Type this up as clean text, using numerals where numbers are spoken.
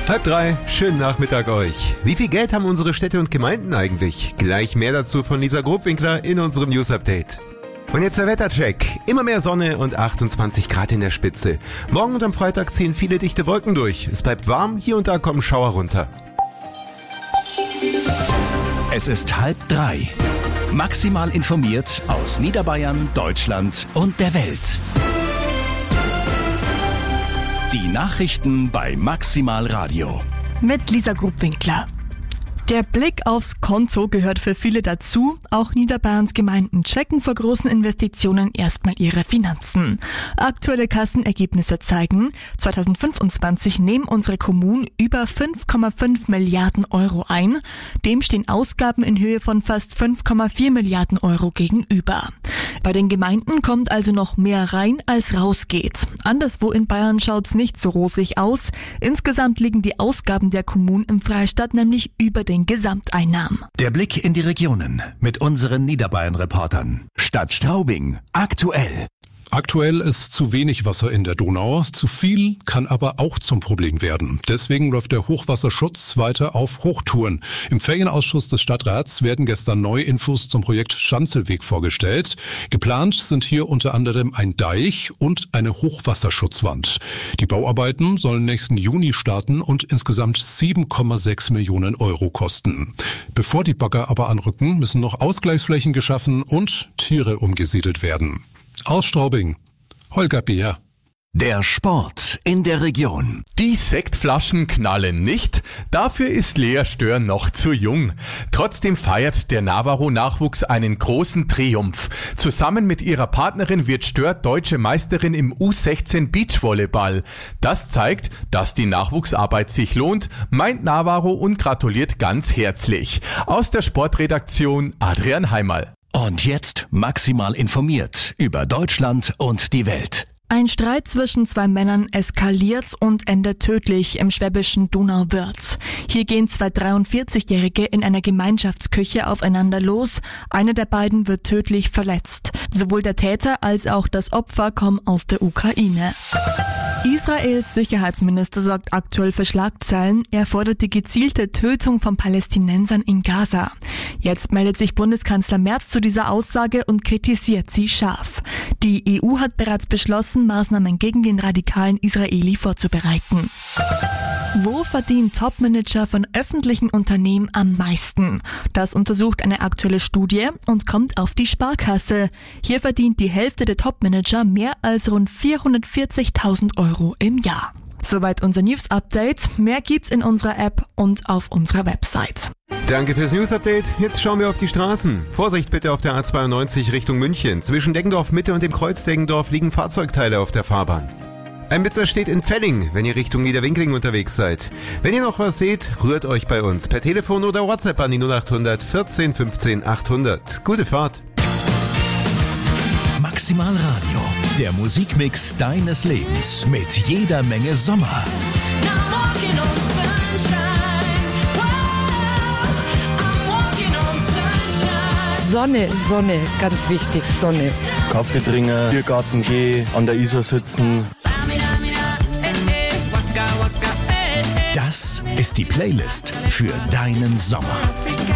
2:30, schönen Nachmittag euch. Wie viel Geld haben unsere Städte und Gemeinden eigentlich? Gleich mehr dazu von Lisa Grobwinkler in unserem News Update. Und jetzt der Wettercheck. Immer mehr Sonne und 28 Grad in der Spitze. Morgen und am Freitag ziehen viele dichte Wolken durch. Es bleibt warm, hier und da kommen Schauer runter. Es ist 2:30. Maximal informiert aus Niederbayern, Deutschland und der Welt. Die Nachrichten bei Maximal Radio. Mit Lisa Grobwinkler. Der Blick aufs Konto gehört für viele dazu. Auch Niederbayerns Gemeinden checken vor großen Investitionen erstmal ihre Finanzen. Aktuelle Kassenergebnisse zeigen, 2025 nehmen unsere Kommunen über 5,5 Milliarden Euro ein. Dem stehen Ausgaben in Höhe von fast 5,4 Milliarden Euro gegenüber. Bei den Gemeinden kommt also noch mehr rein, als rausgeht. Anderswo in Bayern schaut's nicht so rosig aus. Insgesamt liegen die Ausgaben der Kommunen im Freistaat nämlich über den Gesamteinnahmen. Der Blick in die Regionen mit unseren Niederbayern-Reportern. Stadt Straubing, aktuell. Aktuell ist zu wenig Wasser in der Donau. Zu viel kann aber auch zum Problem werden. Deswegen läuft der Hochwasserschutz weiter auf Hochtouren. Im Ferienausschuss des Stadtrats werden gestern neue Infos zum Projekt Schanzelweg vorgestellt. Geplant sind hier unter anderem ein Deich und eine Hochwasserschutzwand. Die Bauarbeiten sollen nächsten Juni starten und insgesamt 7,6 Millionen Euro kosten. Bevor die Bagger aber anrücken, müssen noch Ausgleichsflächen geschaffen und Tiere umgesiedelt werden. Aus Straubing, Holger Beer. Der Sport in der Region. Die Sektflaschen knallen nicht, dafür ist Lea Stör noch zu jung. Trotzdem feiert der Navajo-Nachwuchs einen großen Triumph. Zusammen mit ihrer Partnerin wird Stör deutsche Meisterin im U16 Beachvolleyball. Das zeigt, dass die Nachwuchsarbeit sich lohnt, meint Navajo und gratuliert ganz herzlich. Aus der Sportredaktion Adrian Heimal. Und jetzt maximal informiert über Deutschland und die Welt. Ein Streit zwischen zwei Männern eskaliert und endet tödlich im schwäbischen Donauwörth. Hier gehen zwei 43-Jährige in einer Gemeinschaftsküche aufeinander los. Einer der beiden wird tödlich verletzt. Sowohl der Täter als auch das Opfer kommen aus der Ukraine. Israels Sicherheitsminister sorgt aktuell für Schlagzeilen. Er fordert die gezielte Tötung von Palästinensern in Gaza. Jetzt meldet sich Bundeskanzler Merz zu dieser Aussage und kritisiert sie scharf. Die EU hat bereits beschlossen, Maßnahmen gegen den radikalen Israeli vorzubereiten. Wo verdienen Topmanager von öffentlichen Unternehmen am meisten? Das untersucht eine aktuelle Studie und kommt auf die Sparkasse. Hier verdient die Hälfte der Topmanager mehr als rund 440.000 Euro im Jahr. Soweit unser News-Update. Mehr gibt's in unserer App und auf unserer Website. Danke fürs News-Update. Jetzt schauen wir auf die Straßen. Vorsicht bitte auf der A92 Richtung München. Zwischen Deggendorf Mitte und dem Kreuz Deggendorf liegen Fahrzeugteile auf der Fahrbahn. Ein Blitzer steht in Velling, wenn ihr Richtung Niederwinkling unterwegs seid. Wenn ihr noch was seht, rührt euch bei uns per Telefon oder WhatsApp an die 0800 14 15 800. Gute Fahrt. Maximal Radio, der Musikmix deines Lebens mit jeder Menge Sommer. Sonne, Sonne, ganz wichtig, Sonne. Kaffee trinken, Biergarten gehen, an der Isar sitzen. Das ist die Playlist für deinen Sommer.